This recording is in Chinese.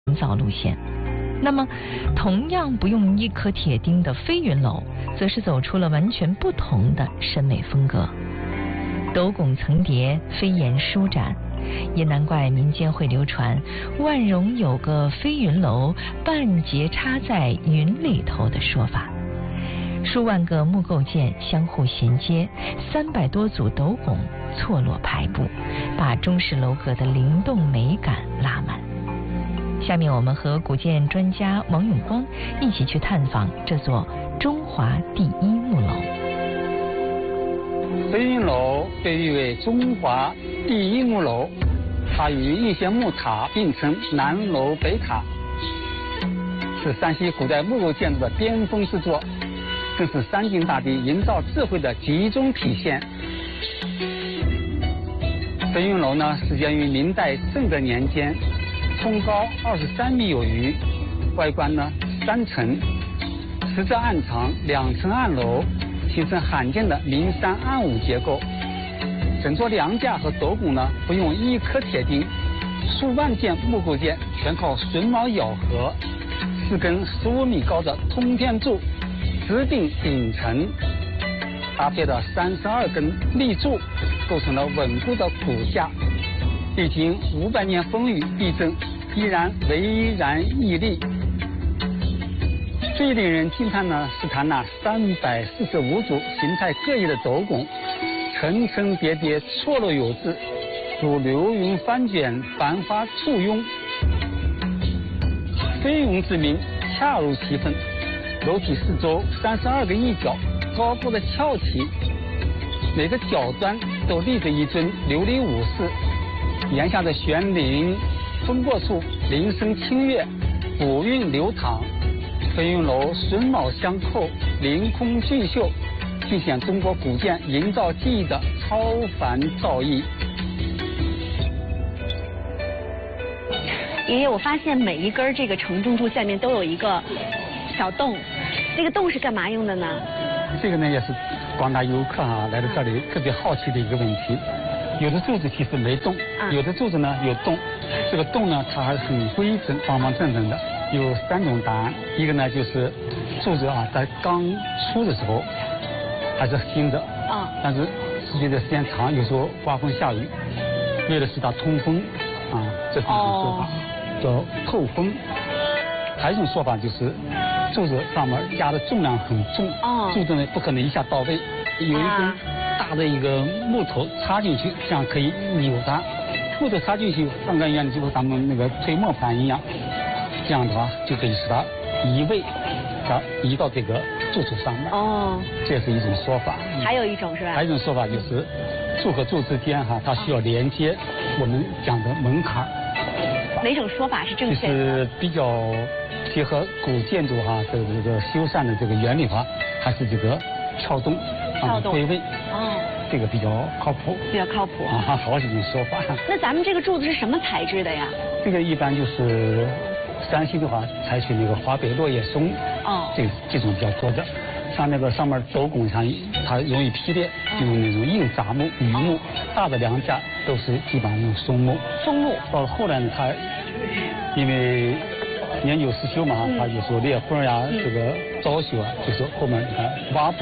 造路线。那么，同样不用一颗铁钉的飞云楼，则是走出了完全不同的审美风格。斗拱层叠，飞檐舒展，也难怪民间会流传万荣有个飞云楼，半截插在云里头的说法。数万个木构件相互衔接，300多组斗拱错落排布，把中式楼阁的灵动美感拉满。下面我们和古建专家王永光一起去探访这座中华第一木楼。 飞云楼被誉为中华第一木楼，它与应县木塔并称南楼北塔，是山西古代木构建筑的巅峰之作，更是山境大地营造智慧的集中体现。飞云楼呢，始建于明代正德年间，冲高23米有余，外观呢3层，10侧暗藏2层暗楼，形成罕见的明山暗五结构。整座梁架和斗拱呢，不用一颗铁钉，数万件木构件全靠榫卯咬合，4根15米高的通天柱直顶顶层，搭配了32根立柱，构成了稳固的骨架。历经500年风雨地震，依然巍然屹立。最令人惊叹呢，是它那345组形态各异的斗拱，层层叠叠，错落有致，如流云翻卷，繁花簇拥。飞云之名恰如其分。楼体四周32个翼角高高的翘起，每个角端都立着一尊琉璃武士，檐下的悬铃风过处铃声清越，古韵流淌。飞云楼榫卯相扣，凌空俊秀，尽显中国古建营造技艺的超凡造诣。 爷爷，我发现每一根这个承重柱下面都有一个小洞，这个洞是干嘛用的呢？ 这个呢也是广大游客来到这里特别好奇的一个问题。有的柱子其实没洞，有的柱子呢有洞。这个洞呢它还是很规整、方方正正的。有3种答案，一个呢就是柱子在刚出的时候还是新的，但是随着时间长，有时候刮风下雨，为了使它通风这是一种说法，叫透风。还有一种说法就是柱子上面压的重量很重，柱子呢不可能一下到位，有一根大的一个木头插进去，这样可以扭它。木头插进去，上根一样，就和咱们那个推磨盘一样，这样的话就可以使它移位，它移到这个柱子上面。这是一种说法。 还有一种是吧？ 还有一种说法就是柱和柱之间它需要连接我们讲的门槛。 哪种说法是正确的？ 就是比较结合古建筑这个修缮的这个原理还是这个撬洞推位。这个比较靠谱。比较靠谱好几种说法。 那咱们这个柱子是什么材质的呀？ 这个一般就是山西的话采取那个华北落叶松，这种比较多的。像那个上面斗拱上它容易劈裂，就用那种硬杂木、榆木。大的梁架都是基本上用松木。到了后来呢，它因为年久失修嘛，它有时候裂缝这个糟朽就是后面挖补。